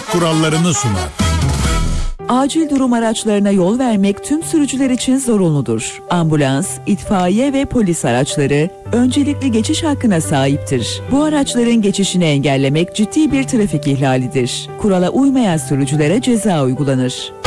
kurallarını sunar. Acil durum araçlarına yol vermek tüm sürücüler için zorunludur. Ambulans, itfaiye ve polis araçları öncelikli geçiş hakkına sahiptir. Bu araçların geçişini engellemek ciddi bir trafik ihlalidir. Kurala uymayan sürücülere ceza uygulanır.